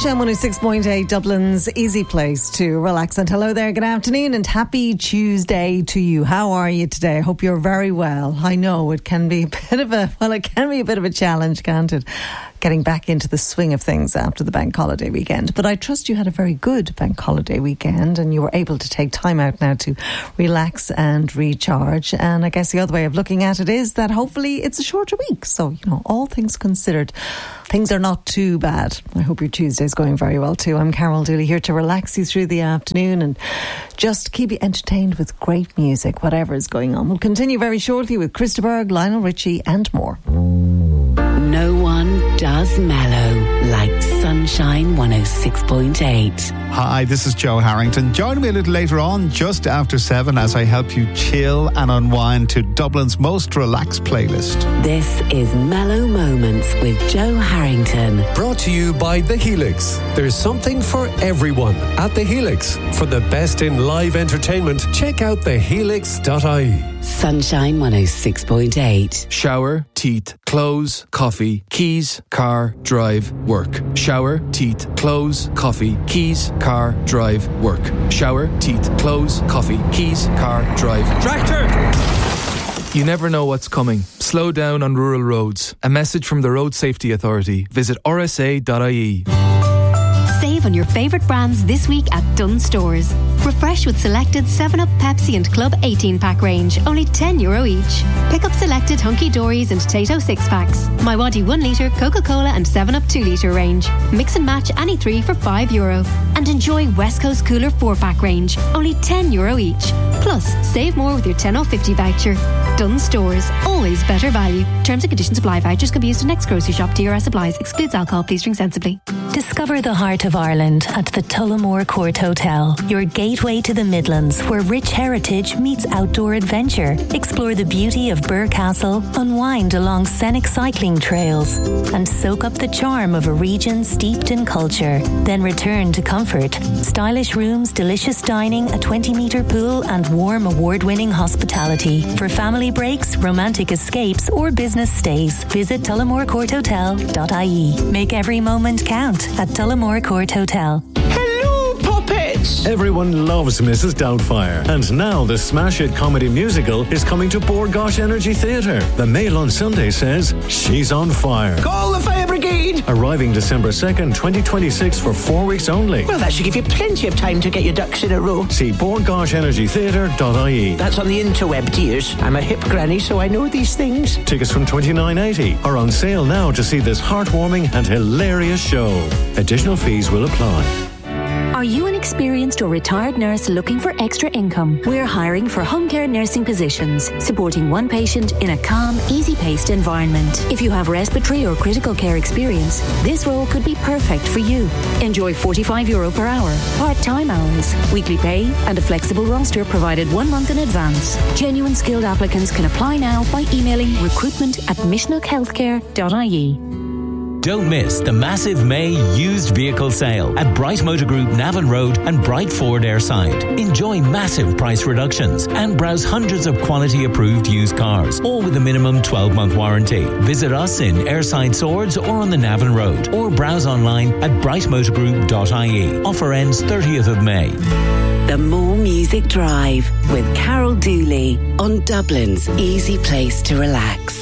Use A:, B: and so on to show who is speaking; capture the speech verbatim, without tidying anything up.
A: Sunshine one oh six point eight, Dublin's easy place to relax. And hello there, good afternoon and happy Tuesday to you. How are you today? I hope you're very well. I know it can be a bit of a, well, it can be a bit of a challenge, can't it? Getting back into the swing of things after the bank holiday weekend. But I trust you had a very good bank holiday weekend and you were able to take time out now to relax and recharge. And I guess the other way of looking at it is that hopefully it's a shorter week. So, you know, all things considered, things are not too bad. I hope your Tuesday's going very well too. I'm Carol Dooley, here to relax you through the afternoon and just keep you entertained with great music, whatever is going on. We'll continue very shortly with Krista Berg, Lionel Richie and more.
B: No one does mellow like Sunshine one oh six point eight.
C: Hi, this is Joe Harrington. Join me a little later on, just after seven, as I help you chill and unwind to Dublin's most relaxed playlist.
B: This is Mellow Moments with Joe Harrington.
D: Brought to you by The Helix. There's something for everyone at The Helix. For the best in live entertainment, check out the helix dot I E.
B: Sunshine one oh six point eight.
E: Shower, teeth, clothes, coffee, keys, car, drive, work. Shower, teeth, clothes, coffee, keys, car, drive, work. Shower, teeth, clothes, coffee, keys, car, drive. Tractor! You never know what's coming. Slow down on rural roads. A message from the Road Safety Authority. Visit r s a dot i e.
F: Save on your favourite brands this week at Dunnes Stores. Refresh with selected seven up, Pepsi and Club eighteen pack range, only ten euro each. Pick up selected Hunky Dories and Tato six packs. My Waddy one litre, Coca-Cola and seven up two litre range. Mix and match any three for five euro. And enjoy West Coast Cooler four pack range, only ten euro each. Plus, save more with your ten oh fifty voucher. Dunnes Stores, always better value. Terms and conditions apply. Vouchers can be used in next grocery shop. T R S applies. Excludes alcohol. Please drink sensibly.
G: Discover the heart of Ireland at the Tullamore Court Hotel, your gateway to the Midlands, where rich heritage meets outdoor adventure. Explore the beauty of Birr Castle, unwind along scenic cycling trails, and soak up the charm of a region steeped in culture. Then return to comfort. Stylish rooms, delicious dining, a twenty metre pool, and warm award-winning hospitality. For family breaks, romantic escapes, or business stays, visit tullamore court hotel dot I E. Make every moment count at Tullamore Court Hotel.
H: Hello, puppets!
I: Everyone loves Missus Doubtfire, and now the smash hit comedy musical is coming to Bord Gáis Energy Theatre. The Mail on Sunday says she's on fire.
H: Call the fire brigade!
I: Arriving December second, twenty twenty-six for four weeks only.
H: Well, that should give you plenty of time to get your ducks in a row.
I: See bord gáis energy theatre dot I E.
H: That's on the interweb, dears. I'm a hip granny, so I know these things.
I: Tickets from twenty-nine eighty are on sale now to see this heartwarming and hilarious show. Additional fees will apply.
G: Are you an experienced or retired nurse looking for extra income? We're hiring for home care nursing positions, supporting one patient in a calm, easy-paced environment. If you have respiratory or critical care experience, this role could be perfect for you. Enjoy forty-five euro per hour, part-time hours, weekly pay, and a flexible roster provided one month in advance. Genuine skilled applicants can apply now by emailing recruitment at mishnook healthcare dot I E.
J: Don't miss the massive May used vehicle sale at Bright Motor Group Navan Road and Bright Ford Airside. Enjoy massive price reductions and browse hundreds of quality approved used cars, all with a minimum twelve month warranty. Visit us in Airside Swords or on the Navan Road, or browse online at bright motor group dot I E. Offer ends thirtieth of May.
B: The More Music Drive with Carol Dooley on Dublin's easy place to relax.